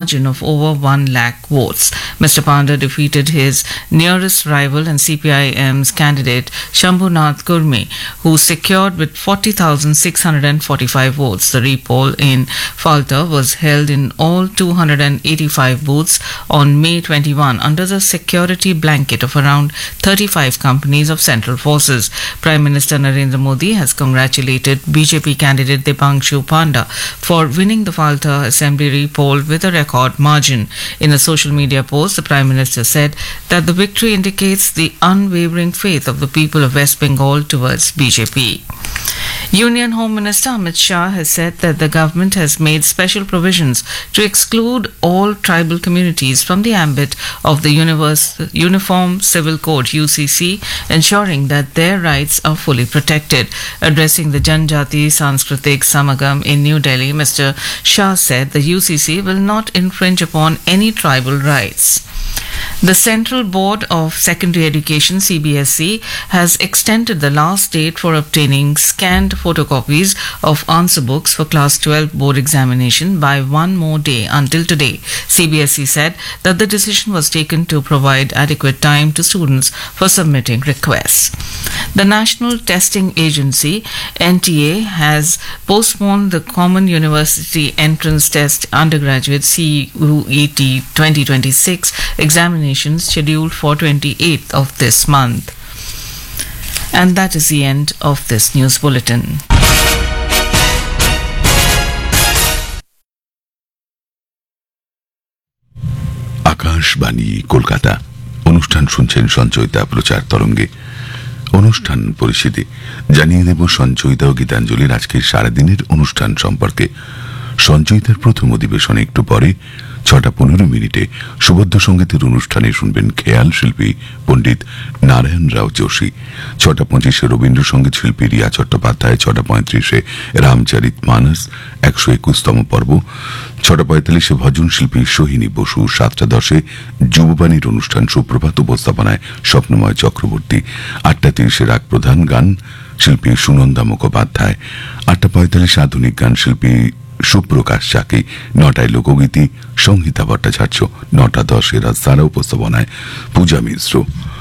margin of over 1 lakh votes. Mr. Panda defeated his nearest rival and CPIM's candidate Shambhunath Kurmi, who secured with 40,645 votes. The repoll in Falta was held in all 285 booths on May 21 under the security blanket of around 35 companies of Central Forces. Prime Minister Narendra Modi has congratulated BJP candidate Deepanshu Panda for winning the Falta Assembly repoll with a record margin. In a social media post, the Prime Minister said that the victory indicates the unwavering faith of the people of West Bengal towards BJP. Union Home Minister Amit Shah has said that the government has made special provisions to exclude all tribal communities from the ambit of the Uniform Civil Code UCC, ensuring that their rights are fully protected. Addressing the Janjati Sanskritik Samagam in New Delhi, Mr. Shah said the UCC will not infringe upon any tribal rights. The Central Board of Secondary Education CBSE has extended the last date for obtaining scanned photocopies of answer books for Class 12 board examination by one more day until today. CBSE said that the decision was taken to provide adequate time to students for submitting requests. The National Testing Agency NTA has postponed the Common University Entrance Test Undergraduate CUET 2026 examinations scheduled for 28th of this month. And that is the end of this news bulletin. Akashvani Kolkata অনুষ্ঠান শুনছেন সঞ্চয়িতা প্রচার তরঙ্গে। অনুষ্ঠান পরিষদে জানিয়ে দেব সঞ্চয়িতা ও গীতাঞ্জলির আজকের সারাদিনের অনুষ্ঠান সম্পর্কে। সঞ্চয়িতার প্রথম অধিবেশনে একটু পরে 6:15 সুবদ্ধ সঙ্গীতের অনুষ্ঠানে শুনবেন খেয়াল শিল্পী পণ্ডিত নারায়ণ রাও যোশী। 6:25 রবীন্দ্রসঙ্গীত শিল্পী রিয়া চট্টোপাধ্যায়। 6:35 রামচরিত মানস 121তম পর্ব। 6:45 ভজন শিল্পী সোহিনী বসু। 7:10 যুববাণীর অনুষ্ঠান সুপ্রভাত উপস্থাপনায় স্বপ্নময় চক্রবর্তী। 8:30 রাগ প্রধান গান শিল্পী সুনন্দা মুখোপাধ্যায়। 8:45 আধুনিক গান শিল্পী সুপ্রকাশ চাকি। 9টায় লোকগীতি সংহিতা ভট্টাচার্য। 9:10 রাজধারা উপস্থাপনায় পূজা মিশ্র।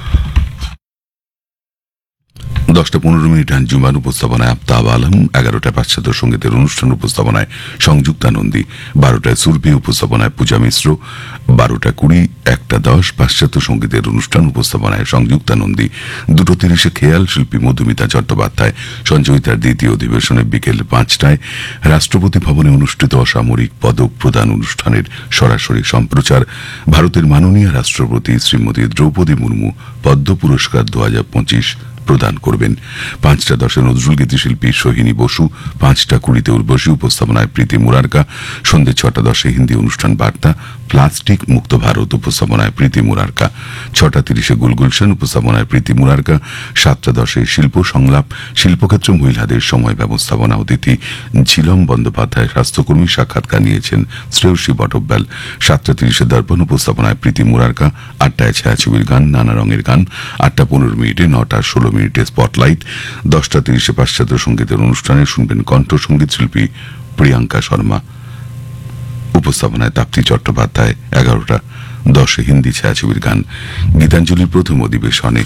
10:15 আঞ্জুমান উপস্থাপনায় আফতাব আলম। 11টায় পাশ্চাত্য সঙ্গীতের অনুষ্ঠান উপস্থাপনায় সংযুক্তা নন্দী। 12টায় সুরভি উপস্থাপনায় পূজা মিশ্র। 12:20 1:10 পাশ্চাত্য সঙ্গীতের অনুষ্ঠান উপস্থাপনায় সংযুক্তা নন্দী। 2:30 খেয়াল শিল্পী মধুমিতা চট্টোপাধ্যায়। সঞ্চয়িতার দ্বিতীয় অধিবেশনে বিকেল 5টায় রাষ্ট্রপতি ভবনে অনুষ্ঠিত অসামরিক পদক প্রদান অনুষ্ঠানের সরাসরি সম্প্রচার। ভারতের মাননীয় রাষ্ট্রপতি শ্রীমতী দ্রৌপদী মুর্মু পদ্ম পুরস্কার 2025 প্রদান করবেন। 5:10 নজরুল গীতি শিল্পী সোহিনী বসু। 5:20 উর্বশী উপস্থাপনায় প্রীতি মুরারকা। সন্ধ্যে 6:10 হিন্দি অনুষ্ঠান বার্তা প্লাস্টিক মুক্ত ভারত উপস্থাপনায় প্রীতি মুরারকা। 6:30 গুলগুলশান উপস্থাপনায় প্রীতি মুরারকা। 7:10 শিল্প সংলাপ শিল্পক্ষেত্র মহিলাদের সময় ব্যবস্থাপনা অতিথি ঝিলম বন্দ্যোপাধ্যায় স্বাস্থ্যকর্মী সাক্ষাৎকার নিয়েছেন শ্রেয়সী বটব্যাল। 7:30 দর্পণ উপস্থাপনায় প্রীতি মুরারকা। 8টায় ছায়াছবির গান নানা রঙের গান। 8:15 9:16 স্পটলাইট। 10:30 পাশ্চাত্য সঙ্গীতের অনুষ্ঠানে শুনবেন কণ্ঠ সঙ্গীত শিল্পী প্রিয়াঙ্কা শর্মা। উপস্থাপনায় তাপ্তি চট্টোপাধ্যায়। 11:10 হিন্দি ছায়াছবির গান। গীতাঞ্জলির প্রথম অধিবেশনে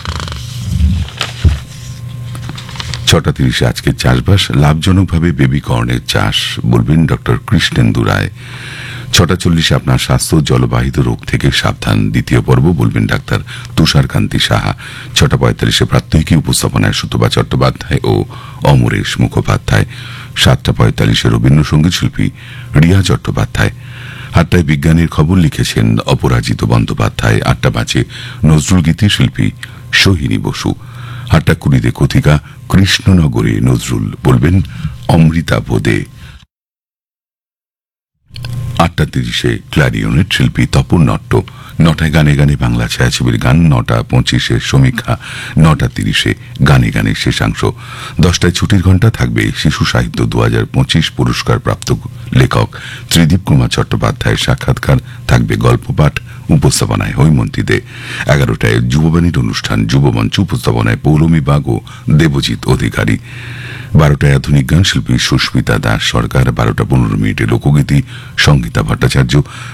6:30 আজকে চাষবাস লাভজনকভাবে বেবি কর্নের চাষ বলবেন ডক্টর কৃষ্ণেন্দু রায়। 6:40 আপনার স্বাস্থ্য জলবাহিত রোগ থেকে সাবধান দ্বিতীয় পর্ব বলবেন ডাক্তার তুষারকান্তি সাহা। 6:45 প্রাত্যহিকী উপস্থাপনায় সুতপা চট্টোপাধ্যায় ও অমরেশ মুখোপাধ্যায়। 7:45 রবীন্দ্রসঙ্গীত শিল্পী রিয়া চট্টোপাধ্যায়। 8টায় বিজ্ঞানের খবর লিখেছেন অপরাজিত বন্দ্যোপাধ্যায়। 8:05 নজরুল গীতি শিল্পী সোহিনী বসু। 8:20 কথিকা কৃষ্ণনগরে নজরুল বলবেন অমৃতা বোদে। 8:30 ক্লারিওনেট শিল্পী তপন নট্ট। 9টায় গানে গানে বাংলা ছায়াছবির গান। 9:25 সমীক্ষা। 9:30 গানে গানে শেষাংশ। 10টায় ছুটির ঘণ্টা থাকবে শিশু সাহিত্য 2025 পুরস্কার প্রাপ্ত লেখক ত্রিদীপ কুমার চট্টোপাধ্যায়ের সাক্ষাৎকার। থাকবে গল্প পাঠ উপস্থাপনায় হৈমন্তী দে। 11টায় যুববাণীর অনুষ্ঠান যুবমঞ্চ উপস্থাপনায় পৌলমী বাগ ও দেবজিৎ অধিকারী। 12টায় আধুনিক গান শিল্পী সুস্মিতা দাস সরকার। 12:15 লোকগীতি সংগীতা ভট্টাচার্য।